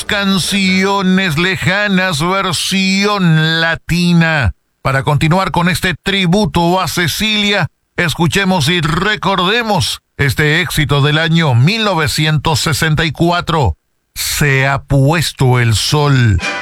canciones lejanas versión latina. Para continuar con este tributo a Cecilia, escuchemos y recordemos este éxito del año 1964. Se ha puesto el sol.